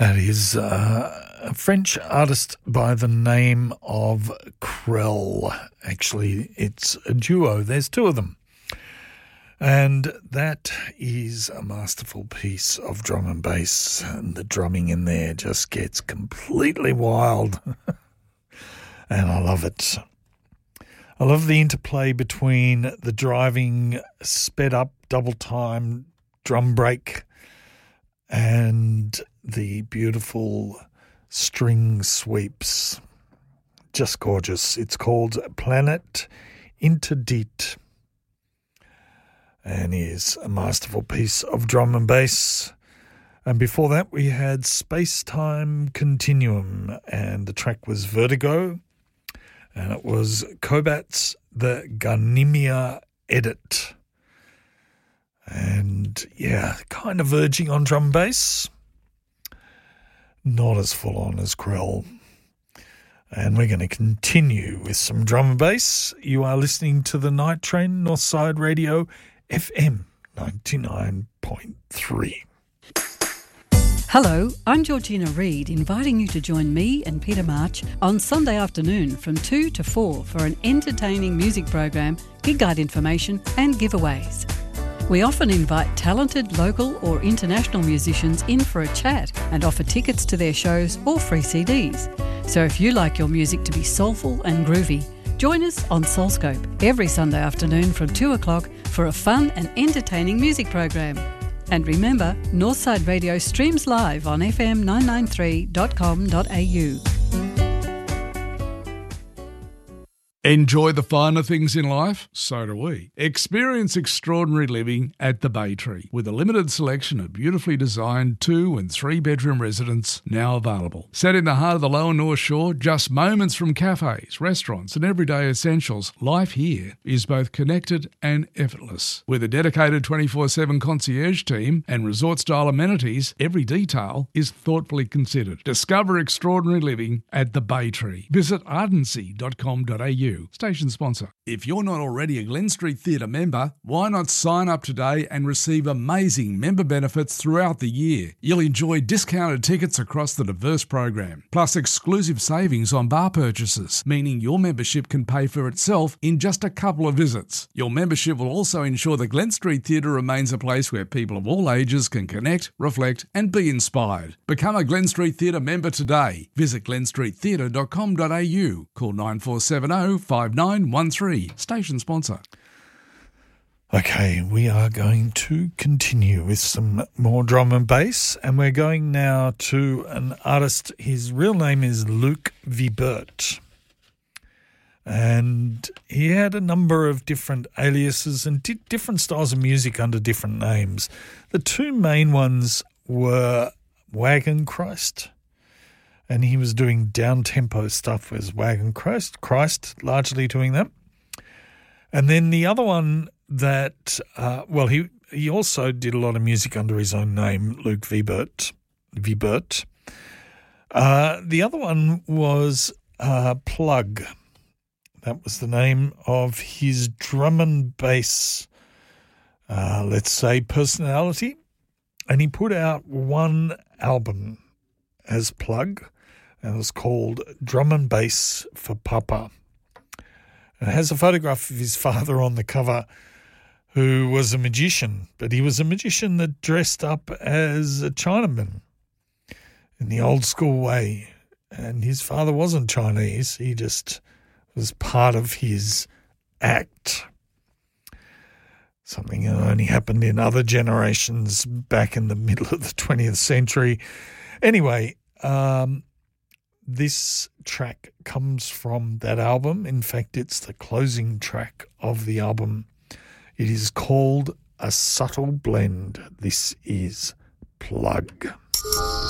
That is a French artist by the name of Krell. Actually, it's a duo. There's two of them. And that is a masterful piece of drum and bass. And the drumming in there just gets completely wild. And I love it. I love the interplay between the driving, sped up, double time drum break and the beautiful string sweeps. Just gorgeous. It's called Planet Interdit and is a masterful piece of drum and bass. And before that we had Space Time Continuum and the track was Vertigo and it was Kobat's The Ghanimia Edit. And yeah, kind of verging on drum and bass. Not as full on as Krell. And we're going to continue with some drum and bass. You are listening to the Night Train, Northside Radio, FM 99.3. Hello, I'm Georgina Reid, inviting you to join me and Peter March on Sunday afternoon from 2 to 4 for an entertaining music program, gig guide information and giveaways. We often invite talented local or international musicians in for a chat and offer tickets to their shows or free CDs. So if you like your music to be soulful and groovy, join us on Soulscope every Sunday afternoon from 2 o'clock for a fun and entertaining music program. And remember, Northside Radio streams live on fm993.com.au. Enjoy the finer things in life? So do we. Experience extraordinary living at the Bay Tree with a limited selection of beautifully designed 2- and 3-bedroom residences now available. Set in the heart of the Lower North Shore, just moments from cafes, restaurants and everyday essentials, life here is both connected and effortless. With a dedicated 24/7 concierge team and resort-style amenities, every detail is thoughtfully considered. Discover extraordinary living at the Bay Tree. Visit ardency.com.au. Station sponsor. If you're not already a Glen Street Theatre member, why not sign up today and receive amazing member benefits throughout the year? You'll enjoy discounted tickets across the diverse program, plus exclusive savings on bar purchases, meaning your membership can pay for itself in just a couple of visits. Your membership will also ensure the Glen Street Theatre remains a place where people of all ages can connect, reflect and be inspired. Become a Glen Street Theatre member today. Visit glenstreettheatre.com.au. Call 9470-5913. Station sponsor. Okay, we are going to continue with some more drum and bass, and we're going now to an artist. His real name is Luc Vibert, and he had a number of different aliases and did different styles of music under different names. The two main ones were Wagon Christ, and he was doing down-tempo stuff with Wagon Christ largely doing that. And then the other one that, he also did a lot of music under his own name, Luc Vibert. The other one was Plug. That was the name of his drum and bass, personality. And he put out one album as Plug, and it was called Drum and Bass for Papa. It has a photograph of his father on the cover, who was a magician, but he was a magician that dressed up as a Chinaman in the old school way. And his father wasn't Chinese. He just was part of his act. Something that only happened in other generations back in the middle of the 20th century. Anyway, this track comes from that album. In fact, it's the closing track of the album. It is called A Subtle Blend. This is Plug.